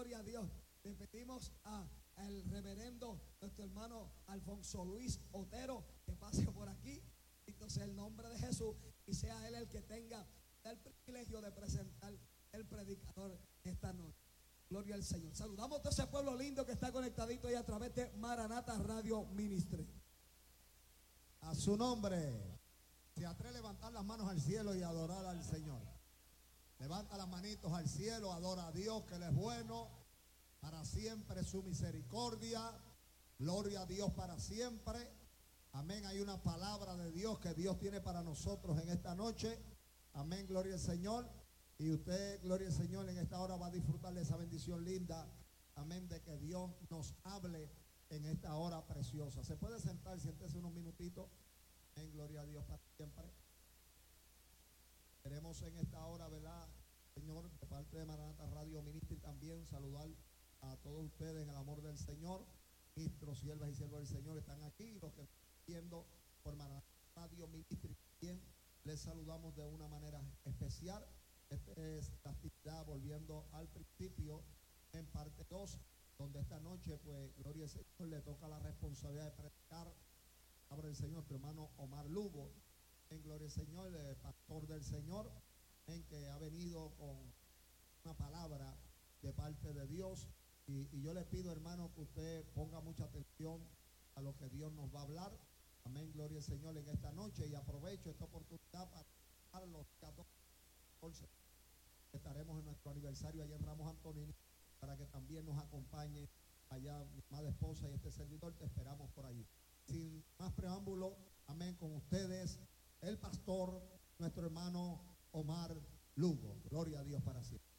Gloria a Dios. Le pedimos al reverendo, nuestro hermano Alfonso Luis Otero, que pase por aquí. Bendito sea el nombre de Jesús y sea él el que tenga el privilegio de presentar el predicador esta noche. Gloria al Señor. Saludamos a todo ese pueblo lindo que está conectadito ahí a través de Maranata Radio Ministry. A su nombre. Se atreve a levantar las manos al cielo y adorar al Señor. Levanta las manitos al cielo, adora a Dios, que Él es bueno. Para siempre su misericordia. Gloria a Dios para siempre. Amén. Hay una palabra de Dios que Dios tiene para nosotros en esta noche. Amén. Gloria al Señor. Y usted, gloria al Señor, en esta hora va a disfrutar de esa bendición linda. Amén. De que Dios nos hable en esta hora preciosa. ¿Se puede sentar? Siéntese unos minutitos. Amén. Gloria a Dios para siempre. Queremos en esta hora, ¿verdad, Señor? De parte de Maranata Radio Ministry también saludar a todos ustedes en el amor del Señor. Ministros, siervas y siervos del Señor están aquí. Y los que están viendo por Maranata Radio Ministry también les saludamos de una manera especial. Esta es la actividad volviendo al principio en parte 2, donde esta noche, pues, gloria al Señor, le toca la responsabilidad de predicar la palabra del Señor, nuestro hermano Omar Lugo, en gloria al Señor, el pastor del Señor, en que ha venido con una palabra de parte de Dios. Y yo le pido, hermano, que usted ponga mucha atención a lo que Dios nos va a hablar. Amén, gloria al Señor, en esta noche. Y aprovecho esta oportunidad para los 14. Estaremos en nuestro aniversario allá en Ramos Antonini, para que también nos acompañe allá mi amada esposa y este servidor. Te esperamos por allí. Sin más preámbulo, amén, con ustedes el pastor, nuestro hermano Omar Lugo. Gloria a Dios para siempre.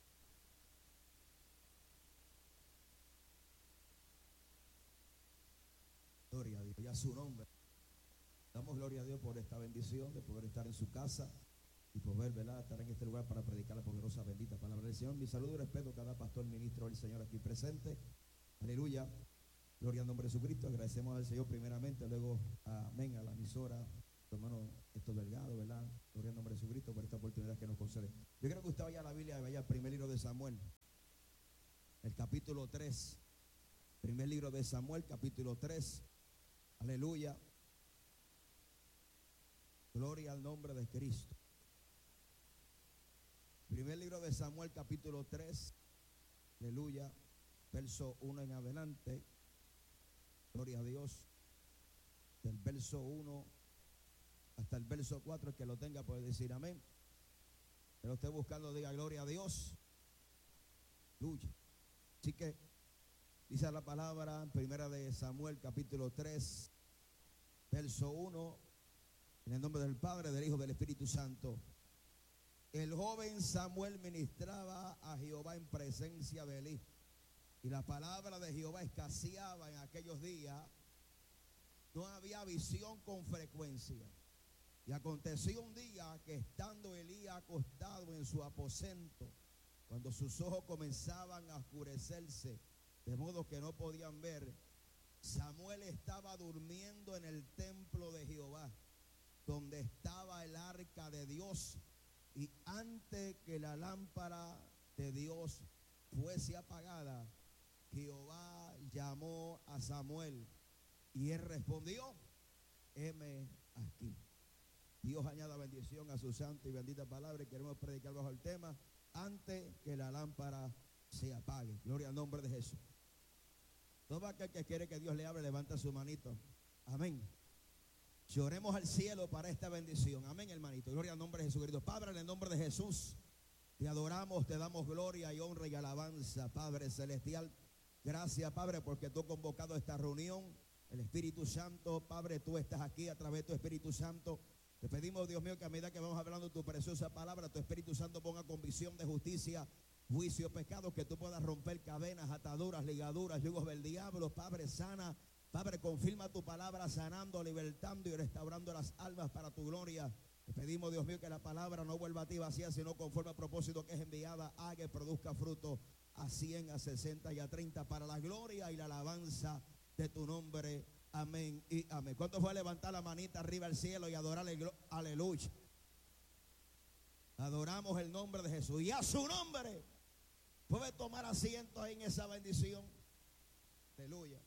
Gloria a Dios y a su nombre. Damos gloria a Dios por esta bendición de poder estar en su casa y poder, ¿verdad?, estar en este lugar para predicar la poderosa, bendita palabra del Señor. Mi saludo y respeto a cada pastor, ministro del Señor aquí presente. Aleluya. Gloria al nombre de Jesucristo. Agradecemos al Señor primeramente, luego amén a la emisora, hermano Héctor Delgado, ¿verdad? Gloria al nombre de Jesucristo por esta oportunidad que nos concede. Yo creo que usted vaya a la Biblia y vaya al primer libro de Samuel, el capítulo 3. Primer libro de Samuel, capítulo 3. Aleluya. Gloria al nombre de Cristo. Primer libro de Samuel, capítulo 3. Aleluya. Verso 1 en adelante. Gloria a Dios. Del verso 1 hasta el verso 4. El que lo tenga puede decir amén. Que lo esté buscando, diga gloria a Dios. Aleluya. Así que dice la palabra en primera de Samuel, capítulo 3, verso 1. En el nombre del Padre, del Hijo y del Espíritu Santo. El joven Samuel ministraba a Jehová en presencia de Elí. Y la palabra de Jehová escaseaba en aquellos días. No había visión con frecuencia. Y aconteció un día que estando Elí acostado en su aposento, cuando sus ojos comenzaban a oscurecerse, de modo que no podían ver, Samuel estaba durmiendo en el templo de Jehová, donde estaba el arca de Dios, y antes que la lámpara de Dios fuese apagada, Jehová llamó a Samuel, y él respondió: heme aquí. Dios añada bendición a su santa y bendita palabra, y queremos predicar bajo el tema: antes que la lámpara se apague. Gloria al nombre de Jesús. Todo aquel que quiere que Dios le hable, levanta su manito. Amén. Lloremos al cielo para esta bendición. Amén, hermanito. Gloria al nombre de Jesucristo. Padre, en el nombre de Jesús, te adoramos, te damos gloria y honra y alabanza, Padre celestial. Gracias, Padre, porque tú has convocado esta reunión. El Espíritu Santo, Padre, tú estás aquí a través de tu Espíritu Santo. Te pedimos, Dios mío, que a medida que vamos hablando tu preciosa palabra, tu Espíritu Santo ponga convicción de justicia, juicio, pecado, que tú puedas romper cadenas, ataduras, ligaduras, yugos del diablo. Padre, sana. Padre, confirma tu palabra, sanando, libertando y restaurando las almas para tu gloria. Te pedimos, Dios mío, que la palabra no vuelva a ti vacía, sino conforme al propósito que es enviada, haga y produzca fruto a 100, a 60 y a 30 para la gloria y la alabanza de tu nombre. Amén y amén. ¿Cuánto fue a levantar la manita arriba al cielo y adorarle? Aleluya. Adoramos el nombre de Jesús y a su nombre. Puede puede tomar asiento ahí en esa bendición. Aleluya.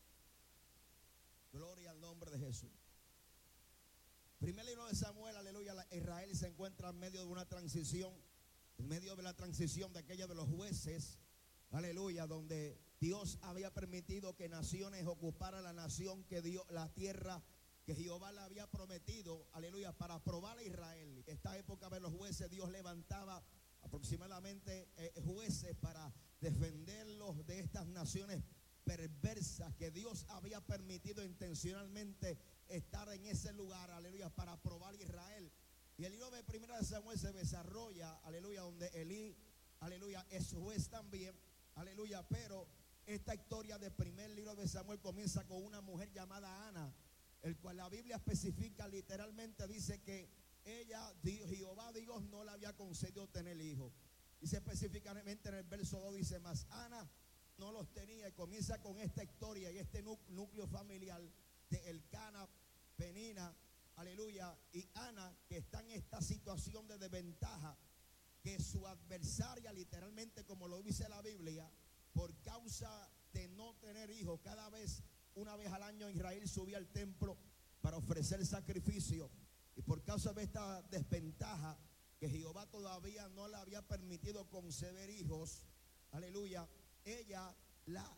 Gloria al nombre de Jesús. Primer libro de Samuel, aleluya. Israel se encuentra en medio de una transición, en medio de la transición de aquella de los jueces, aleluya, donde Dios había permitido que naciones ocuparan la nación que dio la tierra que Jehová le había prometido, aleluya, para probar a Israel. En esta época de los jueces, Dios levantaba aproximadamente jueces para defenderlos de estas naciones perversas que Dios había permitido intencionalmente estar en ese lugar, aleluya, para probar a Israel. Y el libro de Primera de Samuel se desarrolla, aleluya, donde Elí, aleluya, es juez también, aleluya, pero esta historia del primer libro de Samuel comienza con una mujer llamada Ana, el cual la Biblia especifica, literalmente dice que ella, Jehová Dios no le había concedido tener hijos. Dice específicamente en el verso 2, dice, mas Ana no los tenía, y comienza con esta historia y este núcleo familiar de Elcana, Penina, aleluya, y Ana, que está en esta situación de desventaja, que su adversaria, literalmente como lo dice la Biblia, por causa de no tener hijos, cada vez, una vez al año Israel subía al templo para ofrecer sacrificio, y por causa de esta desventaja, que Jehová todavía no le había permitido conceder hijos, aleluya, ella la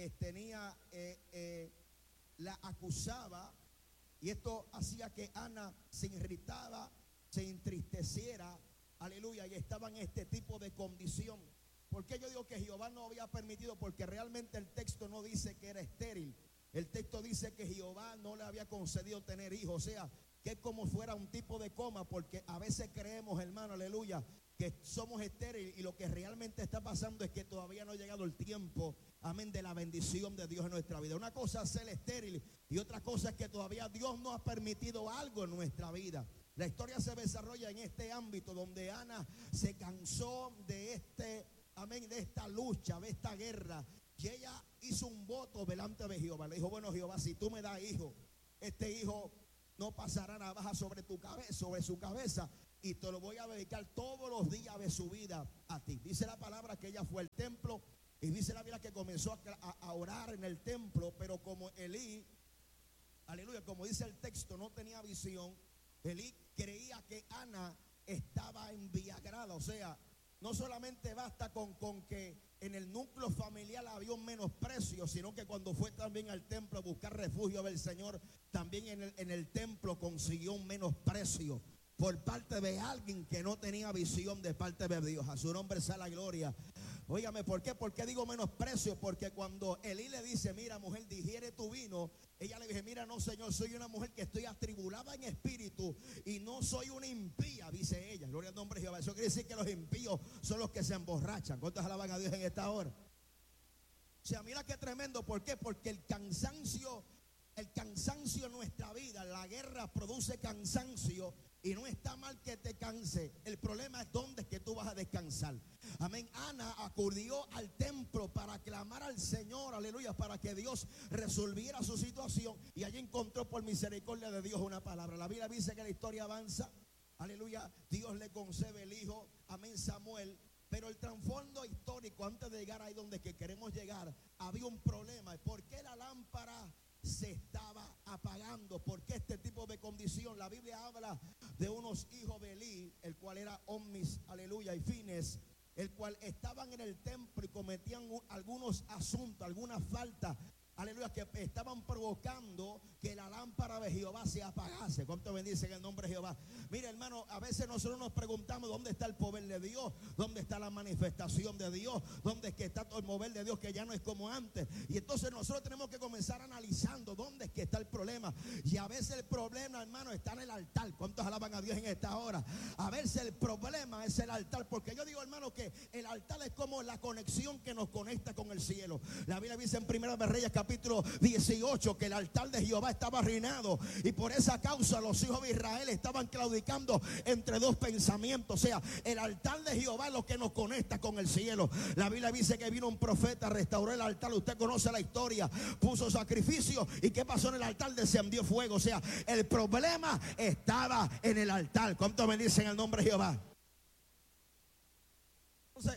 acusaba, y esto hacía que Ana se irritaba, se entristeciera, aleluya, y estaba en este tipo de condición. ¿Por qué yo digo que Jehová no había permitido? Porque realmente el texto no dice que era estéril. El texto dice que Jehová no le había concedido tener hijos, o sea, que es como fuera un tipo de coma, porque a veces creemos, hermano, aleluya, que somos estériles, y lo que realmente está pasando es que todavía no ha llegado el tiempo, amén, de la bendición de Dios en nuestra vida. Una cosa es ser estéril y otra cosa es que todavía Dios no ha permitido algo en nuestra vida. La historia se desarrolla en este ámbito donde Ana se cansó de amén, de esta lucha, de esta guerra, y ella hizo un voto delante de Jehová. Le dijo, bueno, Jehová, si tú me das hijo, este hijo no pasará navaja sobre tu cabeza, sobre su cabeza, y te lo voy a dedicar todos los días de su vida a ti. Dice la palabra que ella fue al templo, y dice la Biblia que comenzó a orar en el templo, pero como Elí, aleluya, como dice el texto, no tenía visión, Elí creía que Ana estaba enviagrada, o sea, no solamente basta con que en el núcleo familiar había un menosprecio, sino que cuando fue también al templo a buscar refugio del Señor, también en el templo consiguió un menosprecio por parte de alguien que no tenía visión de parte de Dios. A su nombre sea la gloria. Óigame, ¿por qué? ¿Por qué digo menosprecio? Porque cuando Elí le dice, mira, mujer, digiere tu vino, ella le dice, mira, no, Señor, soy una mujer que estoy atribulada en espíritu y no soy una impía, dice ella. Gloria al nombre de Jehová. Eso quiere decir que los impíos son los que se emborrachan. ¿Cuántos alaban a Dios en esta hora? O sea, mira qué tremendo. ¿Por qué? Porque el cansancio en nuestra vida, la guerra produce cansancio. Y no está mal que te canse. El problema es dónde es que tú vas a descansar. Amén. Ana acudió al templo para clamar al Señor, aleluya, para que Dios resolviera su situación. Y allí encontró por misericordia de Dios una palabra. La Biblia dice que la historia avanza. Aleluya. Dios le concede el hijo. Amén, Samuel. Pero el trasfondo histórico, antes de llegar ahí donde que queremos llegar, había un problema. ¿Por qué la lámpara se estaba apagando? ¿Por qué este tipo de condición? La Biblia habla de unos hijos de Elí, el cual era Omnis, aleluya, y Fines, el cual estaban en el templo y cometían algunos asuntos, algunas faltas, aleluya, que estaban provocando que la lámpara de Jehová se apagase. ¿Cuánto bendicen el nombre de Jehová? Mira, hermano, a veces nosotros nos preguntamos dónde está el poder de Dios, dónde está la manifestación de Dios, dónde es que está todo el mover de Dios, que ya no es como antes. Y entonces nosotros tenemos que comenzar analizando dónde es que está el problema. Y a veces el problema, hermano, está en el altar. ¿Cuántos alaban a Dios en esta hora? A veces el problema es el altar, porque yo digo, hermano, que el altar es como la conexión que nos conecta con el cielo. La Biblia dice en Primera de Reyes capítulo 18 que el altar de Jehová estaba arruinado, y por esa causa los hijos de Israel estaban claudicando entre dos pensamientos. O sea, el altar de Jehová es lo que nos conecta con el cielo. La Biblia dice que vino un profeta, restauró el altar. Usted conoce la historia, puso sacrificio, y ¿qué pasó en el altar? Descendió fuego. O sea, el problema estaba en el altar. ¿Cuánto me dicen el nombre de Jehová? Entonces,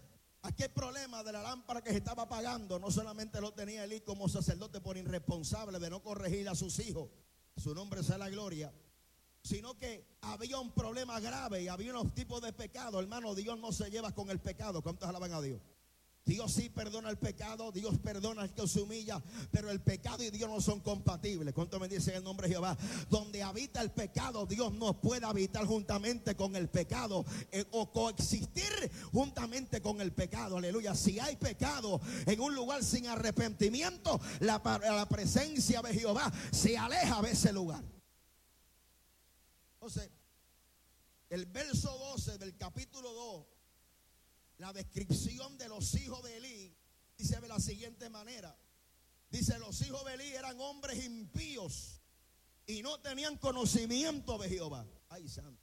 Aquel problema de la lámpara que se estaba apagando no solamente lo tenía Elí como sacerdote por irresponsable de no corregir a sus hijos, su nombre sea la gloria, sino que había un problema grave y había unos tipos de pecado. Hermano, Dios no se lleva con el pecado. ¿Cuántos alaban a Dios? Dios sí perdona el pecado, Dios perdona al que se humilla, pero el pecado y Dios no son compatibles. ¿Cuánto me dicen el nombre de Jehová? Donde habita el pecado, Dios no puede habitar juntamente con el pecado o coexistir juntamente con el pecado. Aleluya. Si hay pecado en un lugar sin arrepentimiento, la presencia de Jehová se aleja de ese lugar. Entonces, el verso 12 del capítulo 2, la descripción de los hijos de Elí, dice de la siguiente manera. Dice, los hijos de Elí eran hombres impíos y no tenían conocimiento de Jehová. Ay, santo.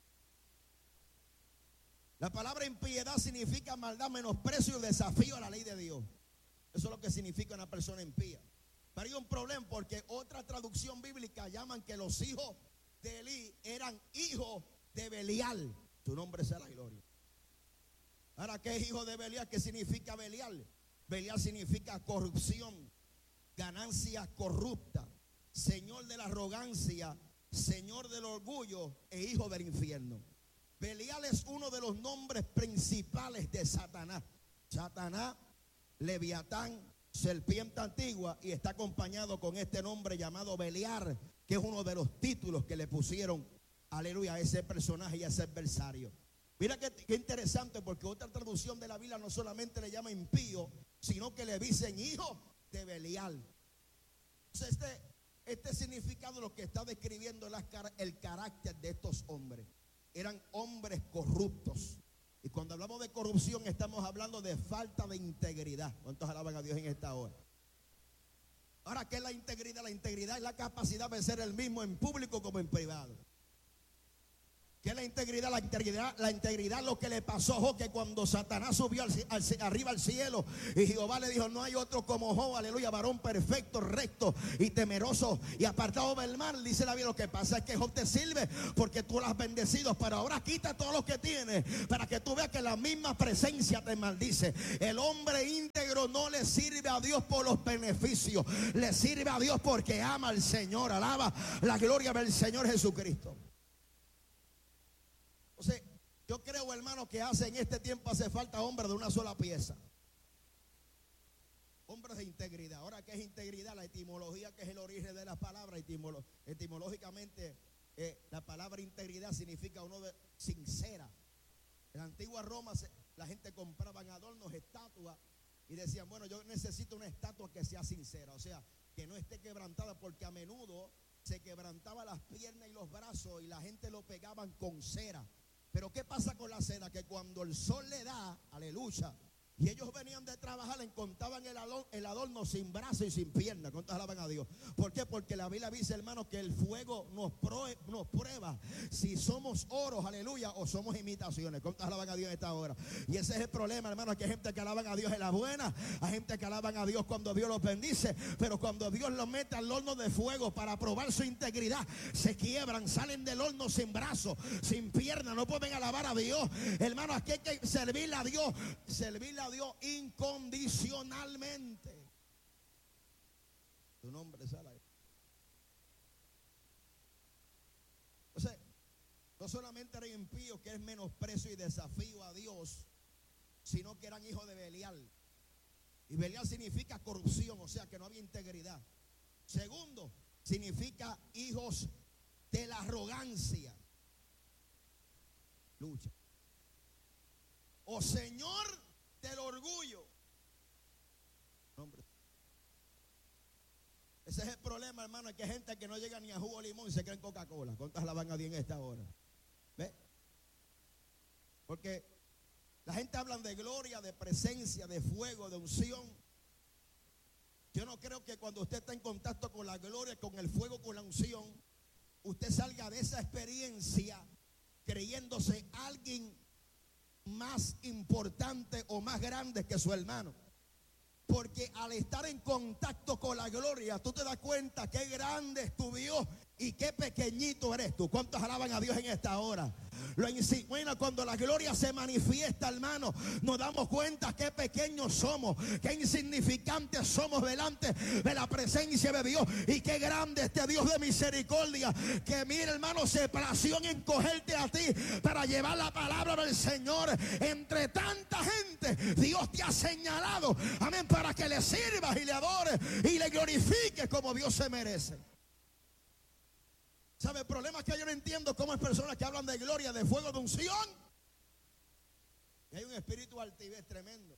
La palabra impiedad significa maldad, menosprecio y desafío a la ley de Dios. Eso es lo que significa una persona impía. Pero hay un problema porque otra traducción bíblica llaman que los hijos de Elí eran hijos de Belial. Tu nombre sea la gloria. Ahora, ¿qué es hijo de Belial? ¿Qué significa Belial? Belial significa corrupción, ganancia corrupta, señor de la arrogancia, señor del orgullo e hijo del infierno. Belial es uno de los nombres principales de Satanás. Satanás, Leviatán, serpiente antigua, y está acompañado con este nombre llamado Belial, que es uno de los títulos que le pusieron, aleluya, a ese personaje y a ese adversario. Mira qué interesante, porque otra traducción de la Biblia no solamente le llama impío, sino que le dicen hijo de Belial. Entonces este significado lo que está describiendo es el carácter de estos hombres. Eran hombres corruptos. Y cuando hablamos de corrupción estamos hablando de falta de integridad. ¿Cuántos alaban a Dios en esta hora? Ahora, ¿qué es la integridad? La integridad es la capacidad de ser el mismo en público como en privado. ¿Qué es la integridad? La integridad es lo que le pasó a Job, que cuando Satanás subió arriba al cielo y Jehová le dijo, no hay otro como Job, aleluya, varón perfecto, recto y temeroso y apartado del mal. Dice la Biblia, lo que pasa es que Job te sirve porque tú lo has bendecido, pero ahora quita todo lo que tienes para que tú veas que la misma presencia te maldice. El hombre íntegro no le sirve a Dios por los beneficios, le sirve a Dios porque ama al Señor. Alaba la gloria del Señor Jesucristo. Entonces, yo creo, hermano, que en este tiempo hace falta hombres de una sola pieza. Hombres de integridad. Ahora, ¿qué es integridad? La etimología, que es el origen de la palabra. Etimológicamente, la palabra integridad significa uno de sincera. En la antigua Roma, la gente compraban adornos, estatuas, y decían, bueno, yo necesito una estatua que sea sincera. O sea, que no esté quebrantada, porque a menudo se quebrantaba las piernas y los brazos y la gente lo pegaban con cera. Pero ¿qué pasa con la cera? Que cuando el sol le da, aleluya, y ellos venían de trabajar, encontraban el adorno sin brazo y sin pierna. ¿Cuántos alaban a Dios? ¿Por qué? Porque la Biblia dice, hermano, que el fuego nos prueba si somos oros, aleluya, o somos imitaciones. ¿Cuántos alaban a Dios en esta hora? Y ese es el problema, hermano, que hay gente que alaban a Dios en la buena, hay gente que alaban a Dios cuando Dios los bendice, pero cuando Dios los mete al horno de fuego para probar su integridad, se quiebran, salen del horno sin brazo, sin pierna, no pueden alabar a Dios. Hermano, aquí hay que servirle a Dios incondicionalmente. Tu nombre es Ala. O sea, no solamente eran impíos, que es menosprecio y desafío a Dios, sino que eran hijos de Belial. Y Belial significa corrupción, o sea que no había integridad. Segundo, significa hijos de la arrogancia. Lucha. O señor del orgullo. Hombre. Ese es el problema, hermano, es que hay gente que no llega ni a jugo de limón y se cree en Coca-Cola. ¿Cuántas la van a bien en esta hora? ¿Ve? Porque la gente habla de gloria, de presencia, de fuego, de unción. Yo no creo que cuando usted está en contacto con la gloria, con el fuego, con la unción, usted salga de esa experiencia creyéndose alguien más importante o más grande que su hermano. Porque al estar en contacto con la gloria, tú te das cuenta qué grande es tu Dios y qué pequeñito eres tú. ¿Cuántos alaban a Dios en esta hora? Bueno, cuando la gloria se manifiesta, hermano, nos damos cuenta qué pequeños somos, qué insignificantes somos delante de la presencia de Dios, y qué grande este Dios de misericordia, que mira, hermano, se plació en encogerte a ti para llevar la palabra del Señor entre tanta gente. Dios te ha señalado, amén, para que le sirvas y le adores y le glorifiques como Dios se merece. ¿Sabe? El problema es que yo no entiendo cómo hay personas que hablan de gloria, de fuego, de unción, y hay un espíritu de altivez tremendo.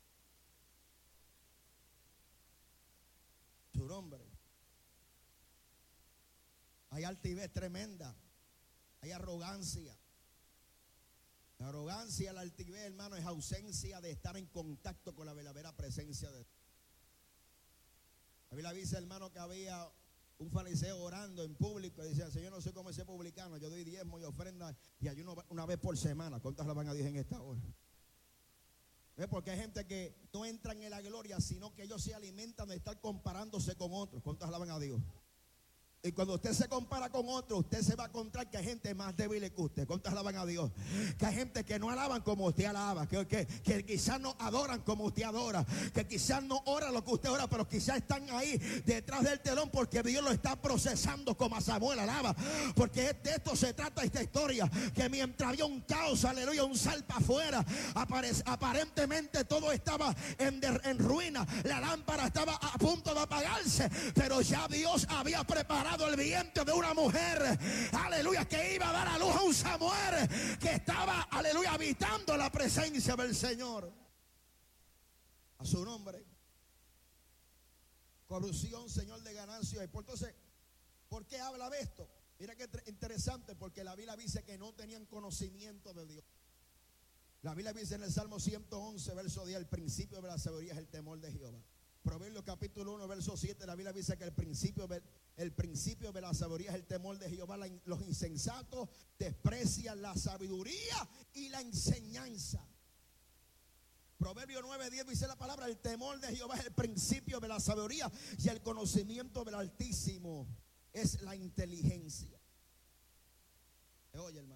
Su nombre. Hay altivez tremenda. Hay arrogancia. La arrogancia, la altivez, hermano, es ausencia de estar en contacto con la verdadera presencia de Dios. La Biblia dice, hermano, que había un fariseo orando en público y decía: Señor, no soy como ese publicano, yo doy diezmo y ofrenda y ayuno una vez por semana. ¿Cuántas la van a Dios en esta hora? ¿Ves? Porque hay gente que no entran en la gloria, sino que ellos se alimentan de estar comparándose con otros. ¿Cuántas alaban a Dios? Y cuando usted se compara con otro, usted se va a encontrar que hay gente más débil que usted. ¿Cuántos alaban a Dios? Que hay gente que no alaban como usted alaba, que quizás no adoran como usted adora, que quizás no oran lo que usted ora, pero quizás están ahí detrás del telón porque Dios lo está procesando, como a Samuel alaba. Porque de esto se trata esta historia, que mientras había un caos, aleluya, un salpa afuera, aparentemente todo estaba en ruina, la lámpara estaba a punto de apagarse, pero ya Dios había preparado el vientre de una mujer, aleluya, que iba a dar a luz a un Samuel que estaba, aleluya, habitando la presencia del Señor. A su nombre. Corrupción, señor de ganancias. Entonces, ¿por qué habla de esto? Mira qué interesante, porque la Biblia dice que no tenían conocimiento de Dios. La Biblia dice en el Salmo 111, verso 10, el principio de la sabiduría es el temor de Jehová. Proverbios capítulo 1, verso 7, la Biblia dice que el principio de la sabiduría es el temor de Jehová. Los insensatos desprecian la sabiduría y la enseñanza. Proverbios 9, 10 dice la palabra: el temor de Jehová es el principio de la sabiduría, y el conocimiento del Altísimo es la inteligencia. Oye, hermano.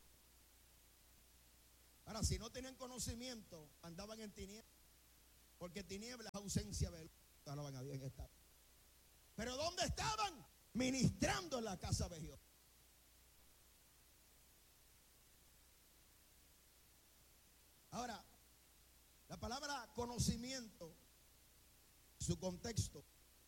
Ahora, si no tenían conocimiento, andaban en tinieblas. Porque tinieblas es ausencia de luz. Alaban a Dios en esta. Pero ¿dónde estaban? Ministrando en la casa de Jehová. Ahora, la palabra conocimiento, su contexto,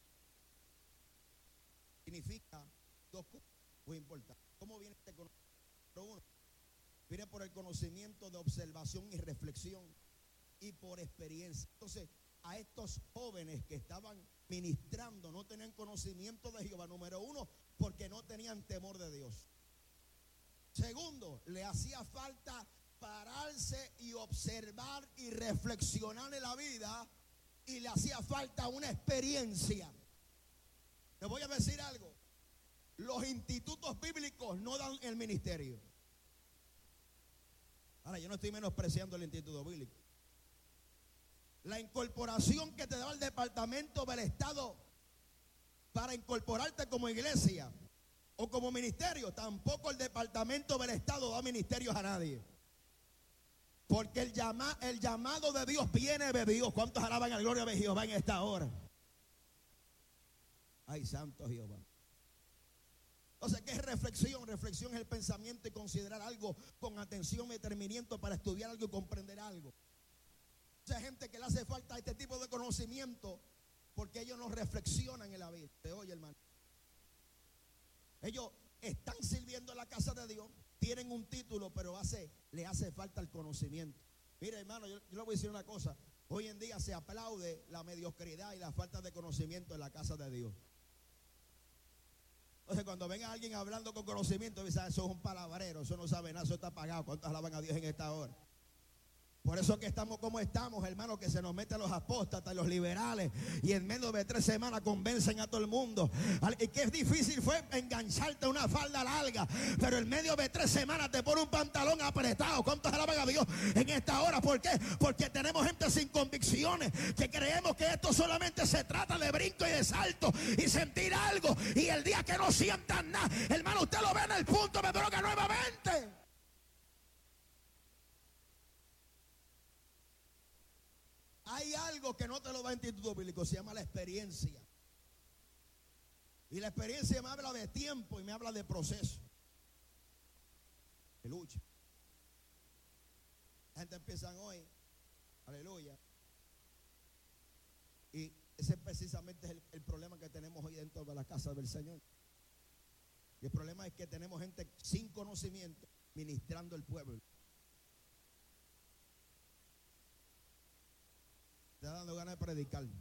significa dos cosas muy importantes. ¿Cómo viene este conocimiento? Número uno, viene por el conocimiento de observación y reflexión, y por experiencia. Entonces, a estos jóvenes que estaban ministrando no tenían conocimiento de Jehová. Número uno, porque no tenían temor de Dios. Segundo, le hacía falta pararse y observar y reflexionar en la vida, y le hacía falta una experiencia. Les voy a decir algo: los institutos bíblicos no dan el ministerio. Ahora, yo no estoy menospreciando el instituto bíblico. La incorporación que te daba el departamento del Estado para incorporarte como iglesia o como ministerio, tampoco el departamento del Estado da ministerios a nadie. Porque el llamado de Dios viene de Dios. ¿Cuántos alaban la gloria de Jehová en esta hora? Ay, santo Jehová. Entonces, ¿qué es reflexión? Reflexión es el pensamiento y considerar algo con atención y determinamiento para estudiar algo y comprender algo. Hay gente que le hace falta este tipo de conocimiento porque ellos no reflexionan en la vida. ¿Te oye, hermano? Ellos están sirviendo en la casa de Dios, tienen un título, pero le hace falta el conocimiento. Mira, hermano, yo le voy a decir una cosa. Hoy en día se aplaude la mediocridad y la falta de conocimiento en la casa de Dios. Entonces, cuando venga alguien hablando con conocimiento, dice: eso es un palabrero, eso no sabe nada, eso está pagado. ¿Cuántos alaban a Dios en esta hora? Por eso que estamos como estamos, hermano, que se nos meten los apóstatas, los liberales, y en menos de 3 semanas convencen a todo el mundo. Y que es difícil fue engancharte a una falda larga, pero en medio de 3 semanas te pone un pantalón apretado. ¿Cuántos alaban a Dios en esta hora? ¿Por qué? Porque tenemos gente sin convicciones, que creemos que esto solamente se trata de brinco y de salto y sentir algo, y el día que no sientan nada, hermano, usted lo ve en el punto de droga nuevamente. Hay algo que no te lo da el Instituto Bíblico, se llama la experiencia. Y la experiencia me habla de tiempo y me habla de proceso, de lucha. La gente empieza hoy, aleluya. Y ese precisamente es el problema que tenemos hoy dentro de la casa del Señor. Y el problema es que tenemos gente sin conocimiento ministrando el pueblo. Está dando ganas de predicar. El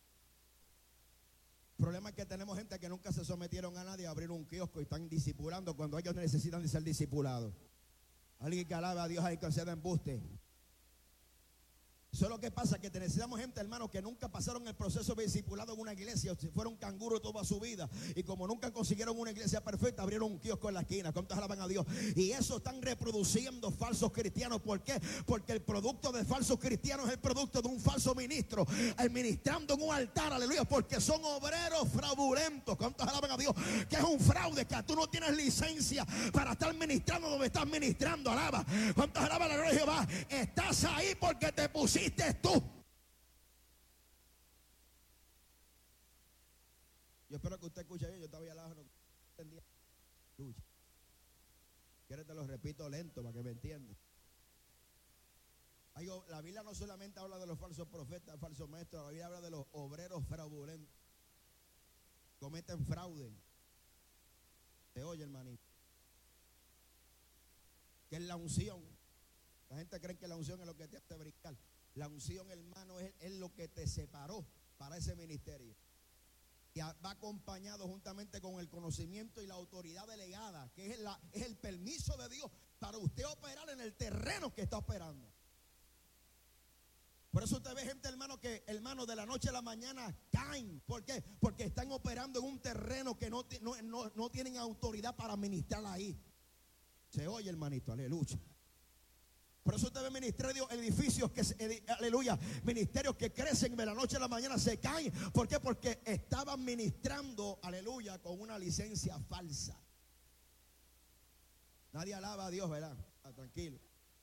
problema es que tenemos gente que nunca se sometieron a nadie a abrir un kiosco y están discipulando cuando ellos necesitan de ser discipulados. Alguien que alabe a Dios ahí que se da embuste. Eso es lo que pasa, que necesitamos gente, hermano, que nunca pasaron el proceso de discipulado en una iglesia, fueron canguros toda su vida, y como nunca consiguieron una iglesia perfecta, abrieron un kiosco en la esquina. ¿Cuántos alaban a Dios? Y eso están reproduciendo falsos cristianos. ¿Por qué? Porque el producto de falsos cristianos es el producto de un falso ministro, administrando en un altar, aleluya, porque son obreros fraudulentos. ¿Cuántos alaban a Dios? Que es un fraude, que tú no tienes licencia para estar ministrando donde estás ministrando. Alaba. ¿Cuántos alaban la gloria de Jehová? Estás ahí porque te pusiste tú. Yo espero que usted escuche bien. Yo estaba ahí al lado, no entendía. Escucha. Quiero te lo repito lento para que me entiendan. La Biblia no solamente habla de los falsos profetas, falsos maestros. La Biblia habla de los obreros fraudulentos. Cometen fraude. ¿Se oye, hermanito? Que es la unción. La gente cree que la unción es lo que te hace brincar. La unción, hermano, es lo que te separó para ese ministerio. Y va acompañado juntamente con el conocimiento y la autoridad delegada, que es el permiso de Dios para usted operar en el terreno que está operando. Por eso usted ve gente, hermano, que hermano de la noche a la mañana caen. ¿Por qué? Porque están operando en un terreno que no tienen autoridad para ministrar ahí. Se oye, hermanito, aleluya. Por eso usted ve ministerios, edificios que, aleluya, ministerios que crecen de la noche a la mañana, se caen. ¿Por qué? Porque estaban ministrando, aleluya, con una licencia falsa. Nadie alaba a Dios, ¿verdad? Tranquilo.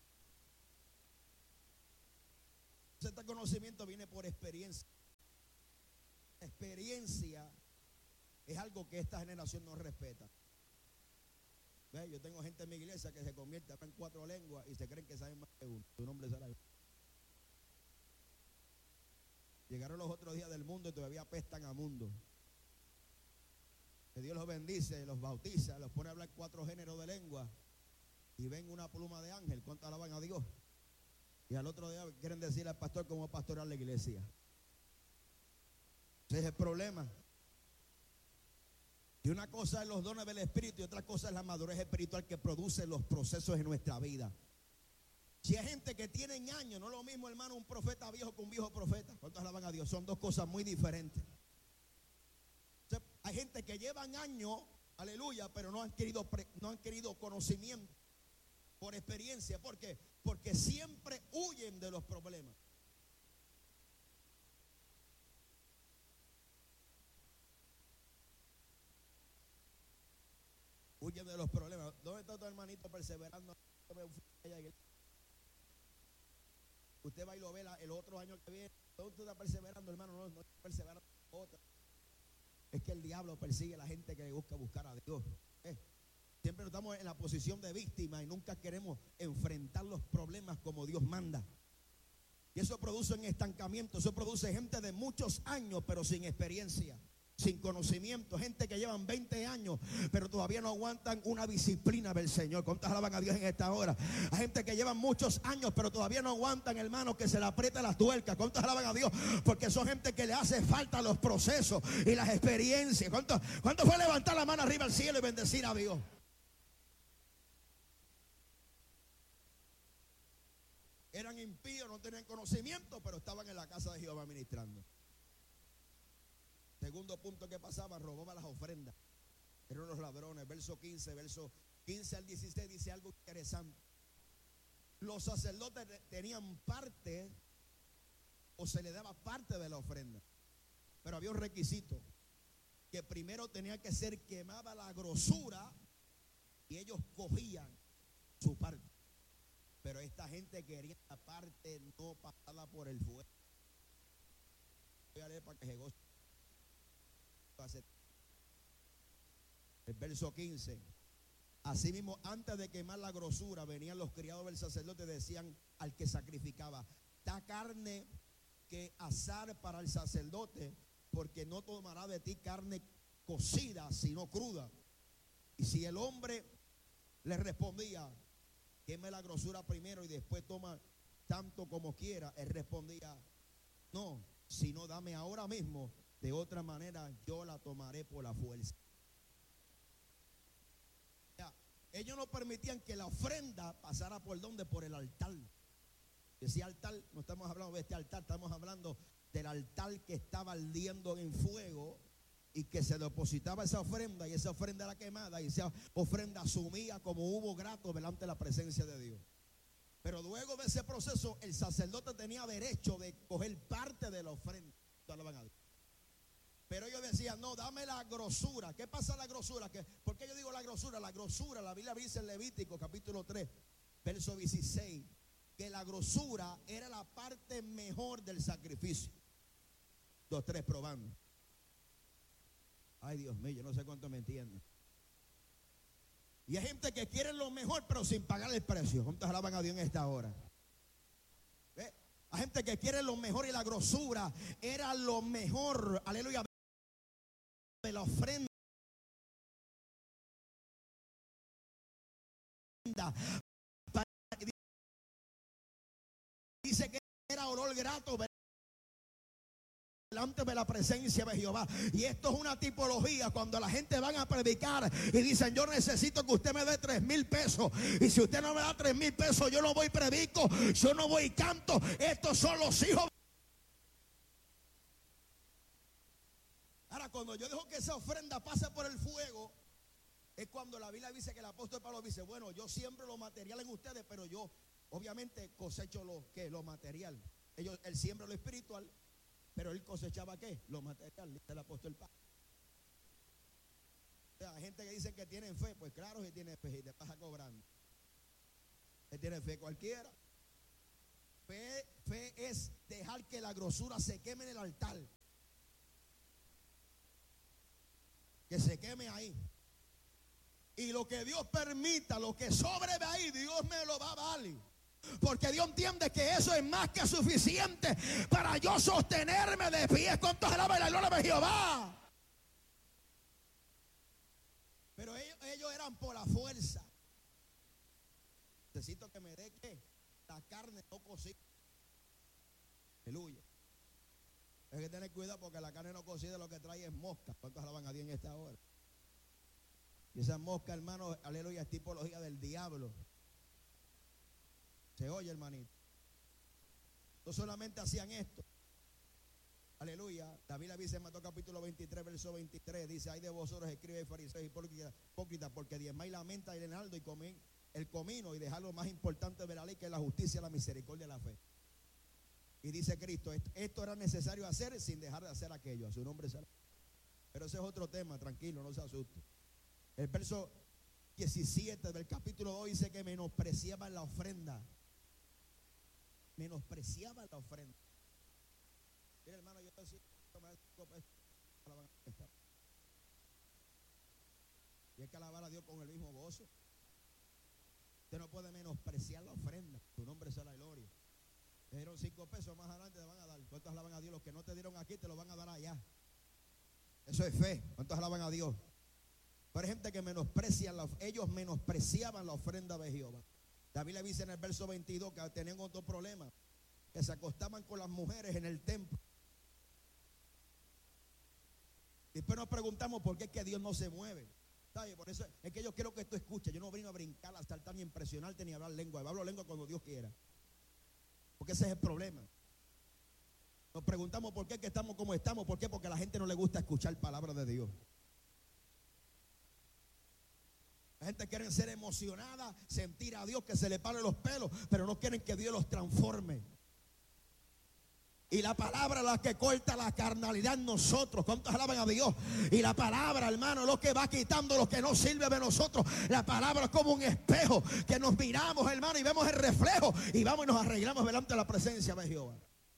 Este conocimiento viene por experiencia. Experiencia es algo que esta generación no respeta. ¿Ve? Yo tengo gente en mi iglesia que se convierte en 4 lenguas y se creen que saben más que uno. Tu nombre será. Llegaron los otros días del mundo y todavía apestan a mundo. Que Dios los bendice, los bautiza, los pone a hablar 4 géneros de lengua y ven una pluma de ángel. ¿Cuánto alaban a Dios? Y al otro día quieren decirle al pastor cómo pastorear la iglesia. Ese es el problema. Y una cosa es los dones del Espíritu y otra cosa es la madurez espiritual que produce los procesos en nuestra vida. Si hay gente que tienen años, no es lo mismo, hermano, un profeta viejo que un viejo profeta. ¿Cuántos alaban a Dios? Son 2 cosas muy diferentes. Entonces, hay gente que llevan años, aleluya, pero no han querido conocimiento por experiencia. ¿Por qué? Porque siempre huyen de los problemas. Huyen de los problemas. ¿Dónde está tu hermanito perseverando? Usted va y lo ve el otro año que viene. ¿Dónde usted está perseverando, hermano? No está perseverando otra. Es que el diablo persigue a la gente que busca buscar a Dios. Siempre estamos en la posición de víctima y nunca queremos enfrentar los problemas como Dios manda. Y eso produce un estancamiento. Eso produce gente de muchos años pero sin experiencia, sin conocimiento, gente que llevan 20 años pero todavía no aguantan una disciplina del Señor. ¿Cuántas alaban a Dios en esta hora? Hay gente que llevan muchos años pero todavía no aguantan, hermano, que se le apriete las tuercas. ¿Cuántas alaban a Dios? Porque son gente que le hace falta los procesos y las experiencias. ¿Cuánto fue levantar la mano arriba al cielo y bendecir a Dios? Eran impíos impíos, no tenían conocimiento, pero estaban en la casa de Jehová ministrando. Segundo punto que pasaba, robaban las ofrendas. Eran los ladrones. Verso 15 al 16 dice algo interesante. Los sacerdotes tenían parte, o se le daba parte de la ofrenda, pero había un requisito, que primero tenía que ser quemada la grosura y ellos cogían su parte. Pero esta gente quería la parte no pasada por el fuego. Voy a leer para que se goce. El verso 15. Asimismo, antes de quemar la grosura, venían los criados del sacerdote y decían al que sacrificaba: da carne que asar para el sacerdote, porque no tomará de ti carne cocida, sino cruda. Y si el hombre le respondía: queme la grosura primero y después toma tanto como quiera, él respondía: no, sino dame ahora mismo, de otra manera yo la tomaré por la fuerza. Ellos no permitían que la ofrenda pasara por donde, por el altar. Decía altar, no estamos hablando de este altar, estamos hablando del altar que estaba ardiendo en fuego y que se depositaba esa ofrenda, y esa ofrenda era quemada, y esa ofrenda sumía como humo grato delante de la presencia de Dios. Pero luego de ese proceso, el sacerdote tenía derecho de coger parte de la ofrenda. Pero ellos decían: no, dame la grosura. ¿Qué pasa la grosura? ¿Por qué yo digo la grosura? La grosura, la Biblia dice en Levítico capítulo 3, verso 16, que la grosura era la parte mejor del sacrificio. 2, 3, probando. Ay, Dios mío, yo no sé cuánto me entienden. Y hay gente que quiere lo mejor, pero sin pagar el precio. ¿Cuántos alaban a Dios en esta hora? ¿Ve? Hay gente que quiere lo mejor, y la grosura era lo mejor, aleluya, de la ofrenda. Dice que era olor grato delante de la presencia de Jehová. Y esto es una tipología cuando la gente van a predicar y dicen: yo necesito que usted me dé 3,000 pesos, y si usted no me da 3,000 pesos, yo no voy y predico, yo no voy y canto. Estos son los hijos. Ahora, cuando yo dejo que esa ofrenda pase por el fuego, es cuando la Biblia dice que el apóstol Pablo dice: bueno, yo siembro lo material en ustedes, pero yo obviamente cosecho lo material. Él siembra lo espiritual, pero él cosechaba ¿qué? Lo material, dice el apóstol Pablo. O sea, hay gente que dice que tienen fe. Pues claro que tiene fe y te pasa cobrando. Él tiene fe cualquiera. Fe es dejar que la grosura se queme en el altar. Que se queme ahí. Y lo que Dios permita, lo que sobre de ahí, Dios me lo va a dar. Porque Dios entiende que eso es más que suficiente para yo sostenerme de pie. ¿Cuántos alaban la gloria de Jehová? Pero ellos eran por la fuerza. Necesito que me dé ¿qué? La carne no cocida. Aleluya. Hay que tener cuidado porque la carne no cocida lo que trae es mosca. ¿Cuántos alaban a Dios en esta hora? Y esa mosca, hermano, aleluya, es tipología del diablo. Se oye, hermanito. No solamente hacían esto. Aleluya. La Biblia dice en Mateo capítulo 23, verso 23, dice: ay de vosotros, escribas y fariseos hipócritas, porque diezmáis la menta y el enaldo y coméis el comino, y dejar lo más importante de la ley, que es la justicia, la misericordia y la fe. Y dice Cristo: esto era necesario hacer sin dejar de hacer aquello. A su nombre será. Pero ese es otro tema, tranquilo, no se asuste. El verso 17 del capítulo 2 dice que menospreciaban la ofrenda. Menospreciaban la ofrenda. Mira, hermano, yo decía, y hay que alabar a Dios con el mismo gozo. Usted no puede menospreciar la ofrenda. Tu nombre será la gloria. Te dieron 5 pesos, más adelante te van a dar. ¿Cuántos alaban a Dios? Los que no te dieron aquí te lo van a dar allá. Eso es fe. ¿Cuántos alaban a Dios? Pero hay gente que ellos menospreciaban la ofrenda de Jehová. La Biblia dice en el verso 22 que tenían otro problema, que se acostaban con las mujeres en el templo. Después nos preguntamos por qué es que Dios no se mueve. ¿Sabe? Por eso es que yo quiero que esto escuche. Yo no vino a brincar, a saltar, ni a impresionarte, ni a hablar lengua. Yo hablo lengua cuando Dios quiera. Porque ese es el problema. Nos preguntamos por qué es que estamos como estamos. ¿Por qué? Porque a la gente no le gusta escuchar palabra de Dios. La gente quiere ser emocionada, sentir a Dios que se le paren los pelos, pero no quieren que Dios los transforme. Y la palabra es la que corta la carnalidad en nosotros. ¿Cuántos alaban a Dios? Y la palabra, hermano, lo que va quitando lo que no sirve de nosotros. La palabra es como un espejo que nos miramos, hermano, y vemos el reflejo y vamos y nos arreglamos delante de la presencia de Jehová.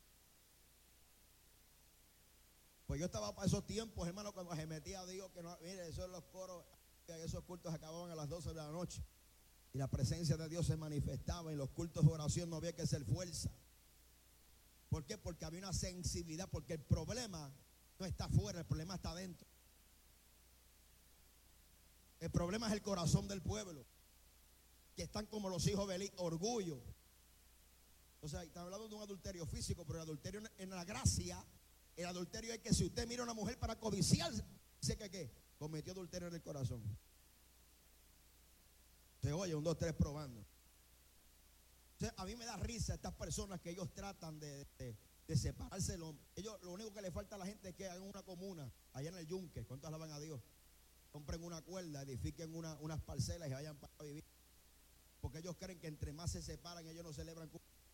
Pues yo estaba para esos tiempos, hermano, cuando se metía a Dios, que no, mire, esos los coros, esos cultos acababan a las 12 de la noche. Y la presencia de Dios se manifestaba. En los cultos de oración no había que hacer fuerza. ¿Por qué? Porque había una sensibilidad. Porque el problema no está afuera, el problema está adentro. El problema es el corazón del pueblo, que están como los hijos de Eli, orgullo. O sea, están hablando de un adulterio físico, pero el adulterio en la gracia, el adulterio es que si usted mira a una mujer para codiciarse, dice que ¿qué? Cometió adulterio en el corazón. Se oye, 1, 2, 3 probando. O sea, a mí me da risa estas personas que ellos tratan de separarse. Ellos, lo único que le falta a la gente es que hagan una comuna allá en el Yunque. ¿Cuántos alaban a Dios? Compren una cuerda, edifiquen unas parcelas y vayan para vivir. Porque ellos creen que entre más se separan, ellos no celebran.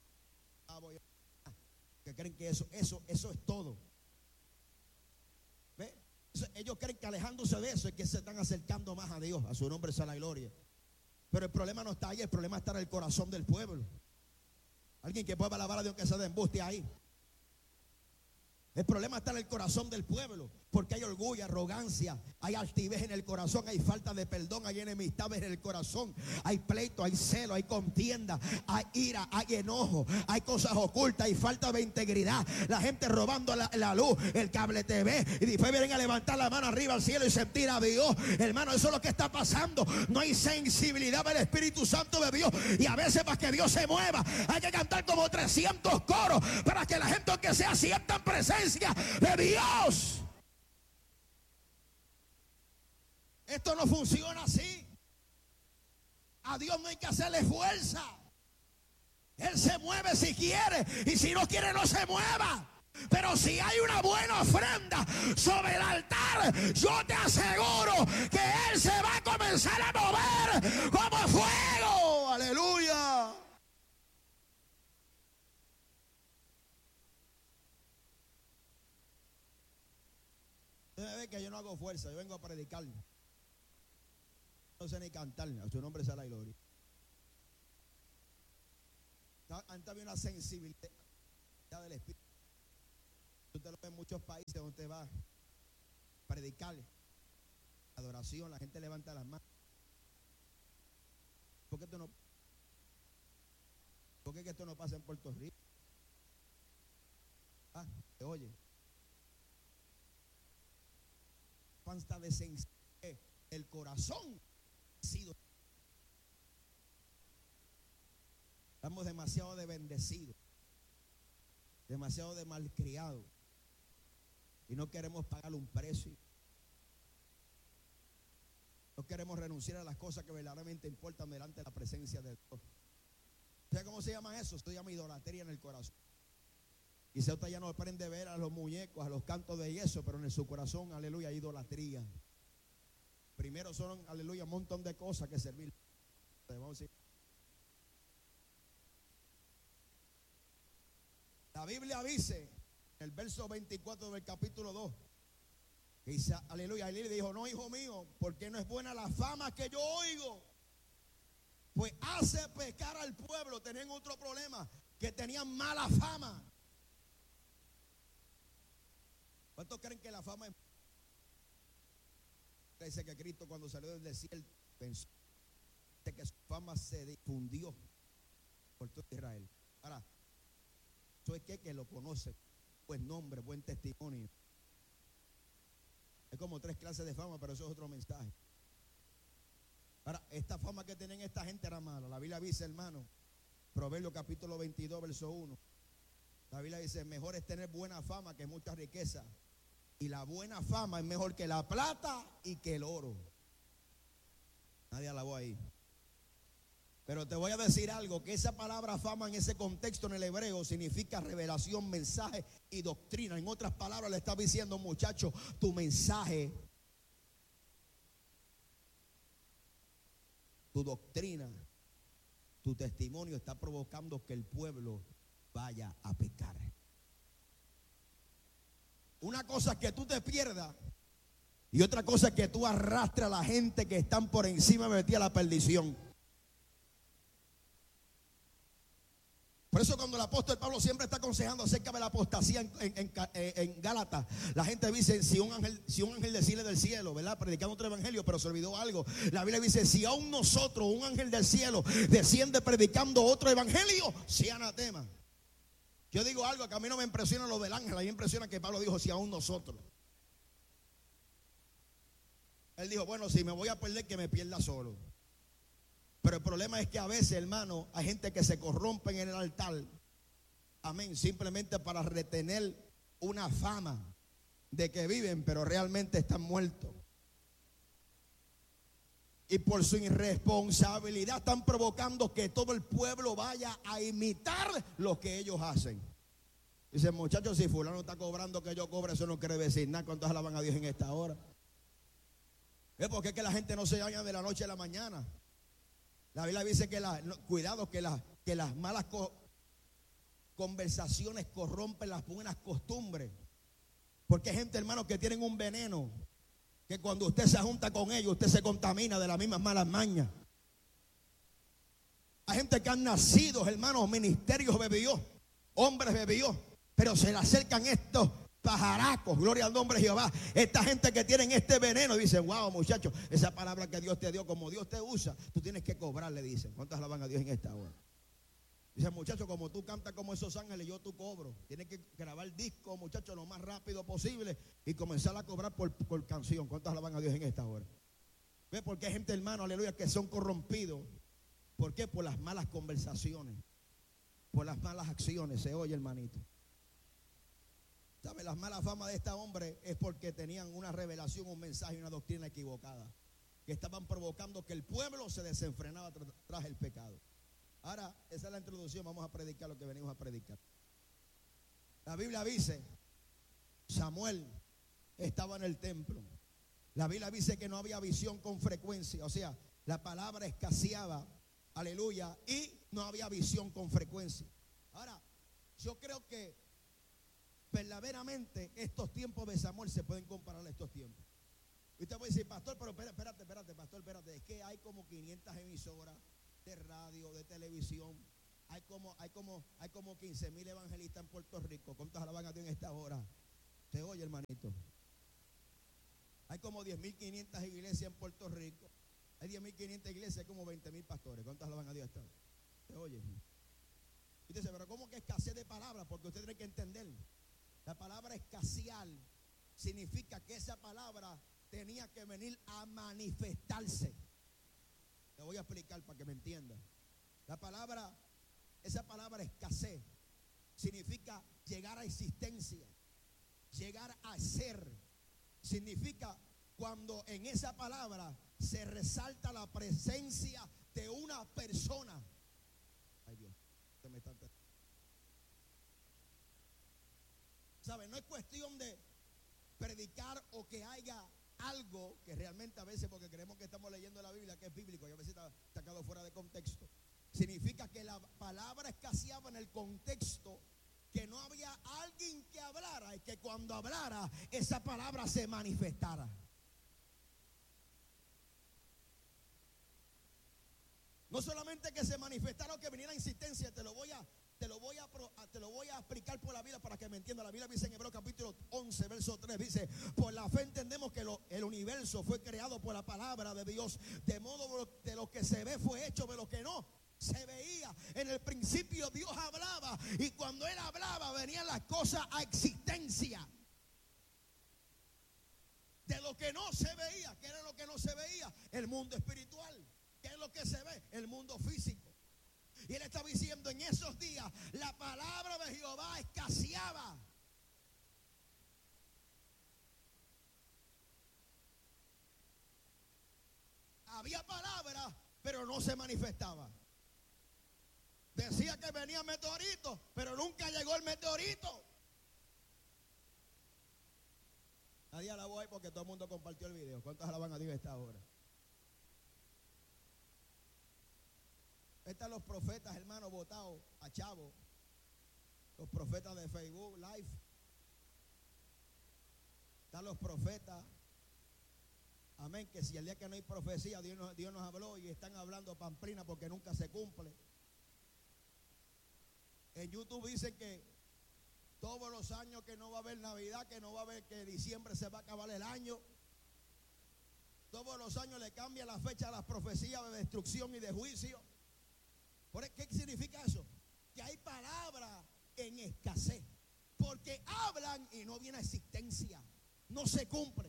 Que creen que eso es todo. ¿Ve? Ellos creen que alejándose de eso es que se están acercando más a Dios. A su nombre sea la gloria. Pero el problema no está ahí, el problema está en el corazón del pueblo. Alguien que pueda alabar a Dios que se dé embuste ahí. El problema está en el corazón del pueblo, porque hay orgullo, arrogancia, hay altivez en el corazón, hay falta de perdón, hay enemistades en el corazón, hay pleito, hay celo, hay contienda, hay ira, hay enojo, hay cosas ocultas, hay falta de integridad. La gente robando la luz, el cable TV, y después vienen a levantar la mano arriba al cielo y sentir a Dios. Hermano, eso es lo que está pasando. No hay sensibilidad del Espíritu Santo de Dios, y a veces para que Dios se mueva hay que cantar como 300 coros para que la gente, aunque sea, sientan presencia de Dios. Esto no funciona así. A Dios no hay que hacerle fuerza. Él se mueve si quiere, y si no quiere no se mueva. Pero si hay una buena ofrenda sobre el altar, yo te aseguro que Él se va a comenzar a mover como fuego. Aleluya. Usted ve que yo no hago fuerza, yo vengo a predicar. No sé ni cantar, a su nombre sea la gloria. Antes había una sensibilidad del Espíritu. Usted lo ve en muchos países donde usted va a predicar, adoración, la gente levanta las manos. ¿Por qué esto no pasa en Puerto Rico? ¿Se oye? Falta de sensibilidad. El corazón ha sido. Estamos demasiado de bendecidos, demasiado de malcriados, y no queremos pagar un precio. No queremos renunciar a las cosas que verdaderamente importan delante de la presencia de Dios. ¿Sabe cómo se llama eso? Se llama idolatría en el corazón. Y si usted ya no aprende a ver a los muñecos, a los cantos de yeso, pero en su corazón, aleluya, hay idolatría. Primero son, aleluya, un montón de cosas que servir. Vamos a decir. La Biblia dice, en el verso 24 del capítulo 2, que dice, aleluya, y le dijo, no, hijo mío, porque no es buena la fama que yo oigo, pues hace pecar al pueblo. Tenían otro problema, que tenían mala fama. ¿Cuántos creen que la fama es? Dice que Cristo, cuando salió del desierto, pensó que su fama se difundió por todo Israel. Ahora, eso es que lo conoce, buen nombre, buen testimonio. Es como 3 clases de fama, pero eso es otro mensaje. Ahora, esta fama que tienen esta gente era mala. La Biblia dice, hermano, Proverbios capítulo 22, verso 1. La Biblia dice, mejor es tener buena fama que mucha riqueza. Y la buena fama es mejor que la plata y que el oro. Nadie alabó ahí. Pero te voy a decir algo, que esa palabra fama en ese contexto en el hebreo significa revelación, mensaje y doctrina. En otras palabras le está diciendo, muchacho, tu mensaje, tu doctrina, tu testimonio está provocando que el pueblo vaya a pecar. Una cosa es que tú te pierdas y otra cosa es que tú arrastres a la gente que están por encima metida a la perdición. Por eso cuando el apóstol Pablo siempre está aconsejando acerca de la apostasía en Gálatas, la gente dice, si un ángel desciende del cielo, ¿verdad? Predicando otro evangelio, pero se olvidó algo. La Biblia dice, si aún nosotros, un ángel del cielo, desciende predicando otro evangelio, sea anatema. Yo digo algo que a mí no me impresiona lo del ángel, a mí me impresiona que Pablo dijo, si aún nosotros. Él dijo, bueno, si me voy a perder, que me pierda solo. Pero el problema es que a veces, hermano, hay gente que se corrompe en el altar, amén, simplemente para retener una fama de que viven, pero realmente están muertos. Y por su irresponsabilidad están provocando que todo el pueblo vaya a imitar lo que ellos hacen. Dice, muchachos, si fulano está cobrando que yo cobre, eso no quiere decir nada. ¿Cuántos alaban a Dios en esta hora? Es porque es que la gente no se vaya de la noche a la mañana. La Biblia dice que cuidado, que las malas conversaciones corrompen las buenas costumbres. Porque hay gente, hermano, que tienen un veneno, que cuando usted se junta con ellos, usted se contamina de las mismas malas mañas. Hay gente que han nacido, hermanos, ministerios bebió, hombres bebió, pero se le acercan estos pajaracos, gloria al nombre de Jehová. Esta gente que tienen este veneno, dicen, wow, muchachos, esa palabra que Dios te dio, como Dios te usa, tú tienes que cobrar, le dicen. ¿Cuántos alaban a Dios en esta hora? Dicen, muchachos, como tú cantas como esos ángeles, yo tú cobro. Tienes que grabar disco, muchachos, lo más rápido posible y comenzar a cobrar por canción. ¿Cuántos alaban a Dios en esta hora? ¿Ves? Porque hay gente, hermano, aleluya, que son corrompidos. ¿Por qué? Por las malas conversaciones, por las malas acciones. Se oye, hermanito. ¿Sabe? La mala fama de este hombre es porque tenían una revelación, un mensaje y una doctrina equivocada, que estaban provocando que el pueblo se desenfrenaba tras el pecado. Ahora, esa es la introducción, vamos a predicar lo que venimos a predicar. La Biblia dice, Samuel estaba en el templo. La Biblia dice que no había visión con frecuencia, o sea, la palabra escaseaba, aleluya, y no había visión con frecuencia. Ahora, yo creo que verdaderamente estos tiempos de Samuel se pueden comparar a estos tiempos. Y usted puede decir, pastor, pero espérate, pastor, espérate, es que hay como 500 emisoras de radio, de televisión, hay como 15,000 evangelistas en Puerto Rico. ¿Cuántos alaban a Dios en esta hora? ¿Te oye, hermanito? Hay como 10,500 iglesias en Puerto Rico, hay 10,500 iglesias, hay como 20,000 pastores. ¿Cuántos alaban a Dios esta hora? ¿Te oye? Y usted dice, pero ¿cómo que escasez de palabras? Porque usted tiene que entender. La palabra escasear significa que esa palabra tenía que venir a manifestarse. Le voy a explicar para que me entiendan. Esa palabra escasez significa llegar a existencia, llegar a ser. Significa cuando en esa palabra se resalta la presencia de una persona. Ay Dios, se me está... ¿Sabe? No es cuestión de predicar o que haya algo que realmente a veces, porque creemos que estamos leyendo la Biblia, que es bíblico, y a veces está sacado fuera de contexto. Significa que la palabra escaseaba en el contexto, que no había alguien que hablara y que cuando hablara esa palabra se manifestara. No solamente que se manifestara o que viniera insistencia, te lo voy a explicar por la vida para que me entienda. La Biblia dice en Hebreos capítulo 11, verso 3, dice, por la fe entendemos que el universo fue creado por la palabra de Dios, de modo de lo que se ve fue hecho de lo que no se veía. En el principio Dios hablaba y cuando Él hablaba venían las cosas a existencia. De lo que no se veía. ¿Qué era lo que no se veía? El mundo espiritual. ¿Qué es lo que se ve? El mundo físico. Y Él estaba diciendo, en esos días la palabra de Jehová escaseaba. Había palabra, pero no se manifestaba. Decía que venía meteorito, pero nunca llegó el meteorito. Nadie alabó ahí porque todo el mundo compartió el video. ¿Cuántos alaban a Dios a esta hora? Están los profetas, hermanos, votados a chavo. Los profetas de Facebook Live. Están los profetas. Amén, que si el día que no hay profecía, Dios nos habló y están hablando pamplina porque nunca se cumple. En YouTube dicen que todos los años que no va a haber Navidad, que no va a haber, que diciembre se va a acabar el año. Todos los años le cambia la fecha a las profecías de destrucción y de juicio. ¿Qué significa eso? Que hay palabras en escasez. Porque hablan y no viene a existencia. No se cumplen.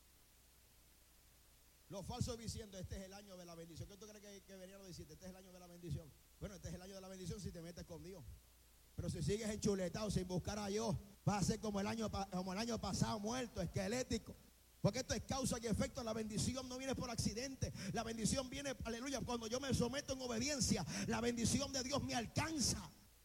Los falsos diciendo, este es el año de la bendición. ¿Qué tú crees que venían diciendo? Este es el año de la bendición. Bueno, este es el año de la bendición si te metes con Dios. Pero si sigues enchuletado sin buscar a Dios, vas a ser como el año pasado, muerto, esquelético. Porque esto es causa y efecto. La bendición no viene por accidente. La bendición viene, aleluya, cuando yo me someto en obediencia. La bendición de Dios me alcanza.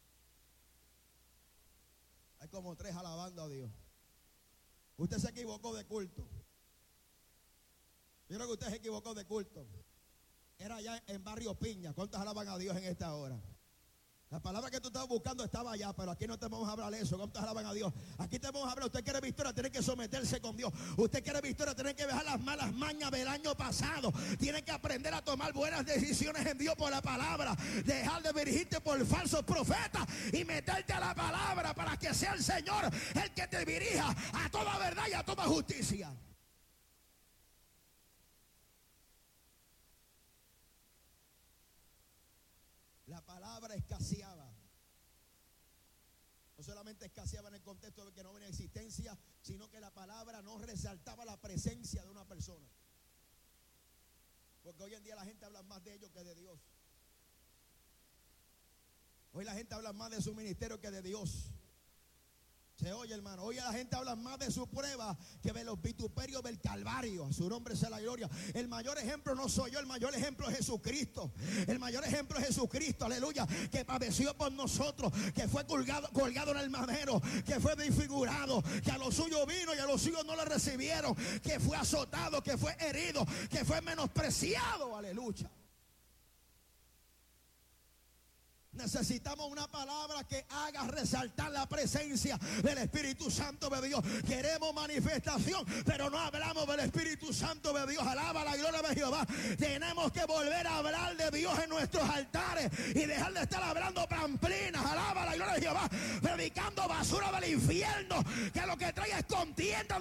Hay como 3 alabando a Dios. Usted se equivocó de culto. Yo creo que usted se equivocó de culto. Era allá en Barrio Piña. ¿Cuántos alaban a Dios en esta hora? La palabra que tú estabas buscando estaba allá, pero aquí no te vamos a hablar de eso. ¿Cuántos alaban a Dios? Aquí te vamos a hablar. Usted quiere victoria, tiene que someterse con Dios. Usted quiere victoria, tiene que dejar las malas mañas del año pasado. Tiene que aprender a tomar buenas decisiones en Dios por la palabra. Dejar de dirigirte por falsos profetas y meterte a la palabra para que sea el Señor el que te dirija a toda verdad y a toda justicia. La palabra escaseaba. No solamente escaseaba en el contexto de que no venía existencia, sino que la palabra no resaltaba la presencia de una persona. Porque hoy en día la gente habla más de ellos que de Dios. Hoy la gente habla más de su ministerio que de Dios. Se oye, hermano. Hoy la gente habla más de su prueba que de los vituperios del Calvario. A su nombre sea la gloria. El mayor ejemplo no soy yo, el mayor ejemplo es Jesucristo. El mayor ejemplo es Jesucristo, aleluya, que padeció por nosotros, que fue colgado en el madero, que fue desfigurado, que a los suyos vino y a los suyos no le recibieron, que fue azotado, que fue herido, que fue menospreciado, aleluya. Necesitamos una palabra que haga resaltar la presencia del Espíritu Santo de Dios. Queremos manifestación, pero no hablamos del Espíritu Santo de Dios. Alaba la gloria de Jehová. Tenemos que volver a hablar de Dios en nuestros altares y dejar de estar hablando pamplinas. Alaba la gloria de Jehová. Predicando basura del infierno, que lo que trae es contienda,